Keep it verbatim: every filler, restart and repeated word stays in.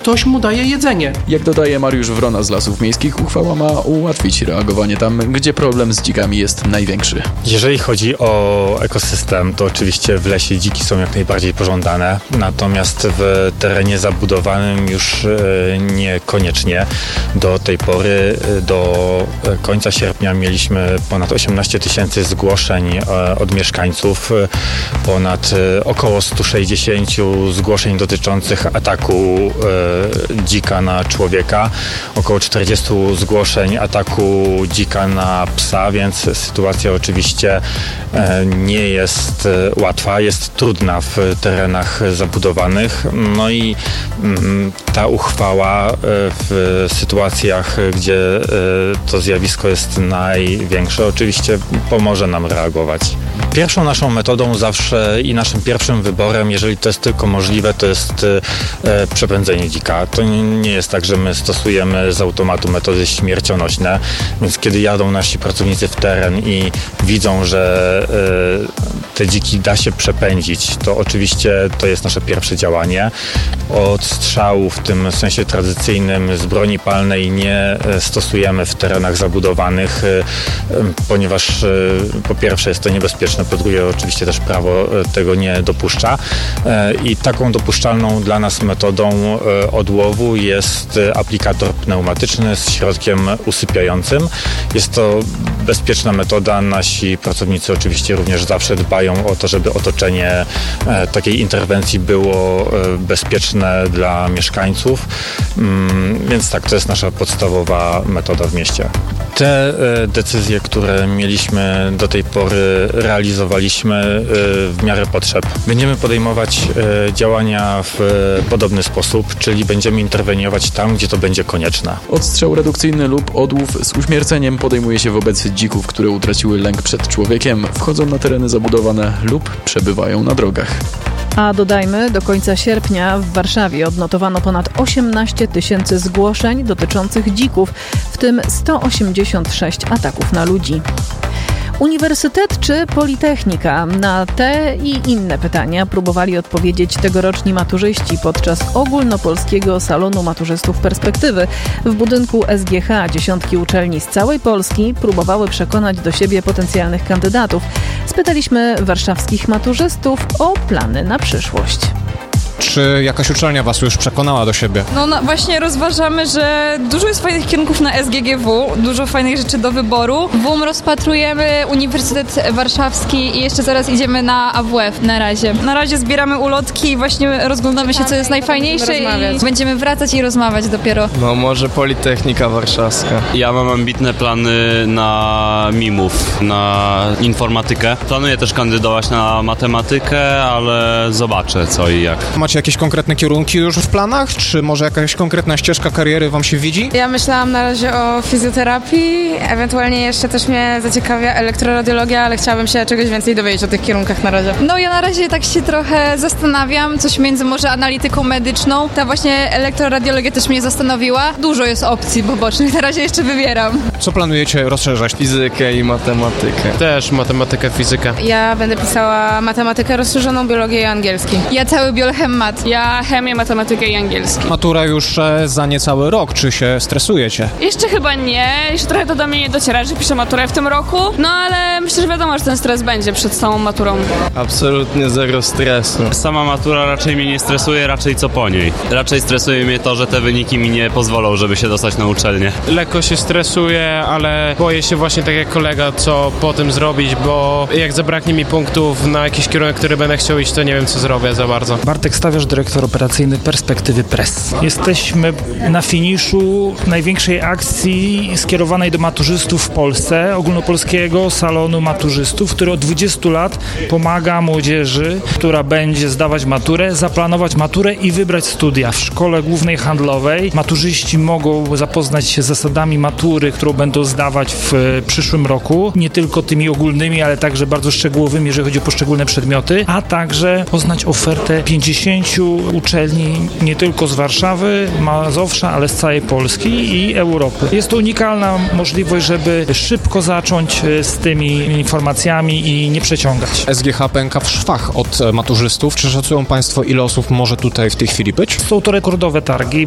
ktoś mu daje jedzenie. Jak dodaje Mariusz Wrona z Lasów Miejskich, uchwała ma ułatwić reagowanie tam, gdzie problem z dzikami jest największy. Jeżeli chodzi o ekosystem, to oczywiście w lesie dziki są jak najbardziej pożądane, natomiast w terenie zabudowanym już niekoniecznie. Do tej pory, do końca sierpnia mieliśmy ponad osiemnaście tysięcy zgłoszeń od mieszkańców, ponad około sto sześćdziesiąt zgłoszeń dotyczących ataku dzika na człowieka, około czterdzieści zgłoszeń ataku dzika na psa, więc sytuacja oczywiście nie jest łatwa, jest trudna w terenach zabudowanych. No i ta uchwała w sytuacjach, gdzie to zjawisko jest największe, oczywiście pomoże nam reagować. Pierwszą naszą metodą zawsze i naszym pierwszym wyborem, jeżeli to jest tylko możliwe, to jest e, przepędzenie dzika. To nie jest tak, że my stosujemy z automatu metody śmiercionośne, więc kiedy jadą nasi pracownicy w teren i widzą, że e, te dziki da się przepędzić, to oczywiście to jest nasze pierwsze działanie. Od strzału w tym sensie tradycyjnym z broni palnej nie stosujemy w terenach zabudowanych, e, ponieważ e, po pierwsze jest to niebezpieczne, po drugie oczywiście też prawo tego nie dopuszcza i taką dopuszczalną dla nas metodą odłowu jest aplikator pneumatyczny z środkiem usypiającym. Jest to bezpieczna metoda. Nasi pracownicy oczywiście również zawsze dbają o to, żeby otoczenie takiej interwencji było bezpieczne dla mieszkańców, więc tak, to jest nasza podstawowa metoda w mieście. Te decyzje, które mieliśmy do tej pory, realizowaliśmy w miarę potrzeb. Będziemy podejmować działania w podobny sposób, czyli będziemy interweniować tam, gdzie to będzie konieczne. Odstrzał redukcyjny lub odłów z uśmierceniem podejmuje się wobec dzików, które utraciły lęk przed człowiekiem, wchodzą na tereny zabudowane lub przebywają na drogach. A dodajmy, do końca sierpnia w Warszawie odnotowano ponad osiemnaście tysięcy zgłoszeń dotyczących dzików, w tym sto osiemdziesiąt sześć ataków na ludzi. Uniwersytet czy Politechnika? Na te i inne pytania próbowali odpowiedzieć tegoroczni maturzyści podczas ogólnopolskiego salonu maturzystów Perspektywy. W budynku S G H dziesiątki uczelni z całej Polski próbowały przekonać do siebie potencjalnych kandydatów. Spytaliśmy warszawskich maturzystów o plany na przyszłość. Czy jakaś uczelnia was już przekonała do siebie? No, no właśnie rozważamy, że dużo jest fajnych kierunków na S G G W, dużo fajnych rzeczy do wyboru. W U M rozpatrujemy Uniwersytet Warszawski i jeszcze zaraz idziemy na A W F na razie. Na razie zbieramy ulotki i właśnie rozglądamy się, co jest najfajniejsze i będziemy wracać i rozmawiać dopiero. No może Politechnika Warszawska. Ja mam ambitne plany na mimów, na informatykę. Planuję też kandydować na matematykę, ale zobaczę co i jak. Macie jakieś konkretne kierunki już w planach? Czy może jakaś konkretna ścieżka kariery wam się widzi? Ja myślałam na razie o fizjoterapii, ewentualnie jeszcze też mnie zaciekawia elektroradiologia, ale chciałabym się czegoś więcej dowiedzieć o tych kierunkach na razie. No ja na razie tak się trochę zastanawiam, coś między może analityką medyczną. Ta właśnie elektroradiologia też mnie zastanowiła. Dużo jest opcji pobocznych, na razie jeszcze wybieram. Co planujecie rozszerzać? Fizykę i matematykę. Też matematykę, fizykę. Ja będę pisała matematykę rozszerzoną, biologię i angielski. Ja cały biolchem mat. Ja chemię, matematykę i angielski. Matura już e, za niecały rok. Czy się stresujecie? Jeszcze chyba nie. Jeszcze trochę to do mnie nie dociera, że piszę maturę w tym roku. No ale myślę, że wiadomo, że ten stres będzie przed całą maturą. Absolutnie zero stresu. Sama matura raczej mnie nie stresuje, raczej co po niej. Raczej stresuje mnie to, że te wyniki mi nie pozwolą, żeby się dostać na uczelnię. Lekko się stresuję, ale boję się właśnie tak jak kolega, co po tym zrobić, bo jak zabraknie mi punktów na jakiś kierunek, który będę chciał iść, to nie wiem, co zrobię za bardzo. Bartek Stawiarz, dyrektor operacyjny Perspektywy Press. Jesteśmy na finiszu największej akcji skierowanej do maturzystów w Polsce, ogólnopolskiego salonu maturzystów, który od dwudziestu lat pomaga młodzieży, która będzie zdawać maturę, zaplanować maturę i wybrać studia. W Szkole Głównej Handlowej maturzyści mogą zapoznać się z zasadami matury, którą będą zdawać w przyszłym roku, nie tylko tymi ogólnymi, ale także bardzo szczegółowymi, jeżeli chodzi o poszczególne przedmioty, a także poznać ofertę pięćdziesięciu uczelni nie tylko z Warszawy, Mazowsza, ale z całej Polski i Europy. Jest to unikalna możliwość, żeby szybko zacząć z tymi informacjami i nie przeciągać. S G H pęka w szwach od maturzystów. Czy szacują Państwo, ile osób może tutaj w tej chwili być? Są to rekordowe targi.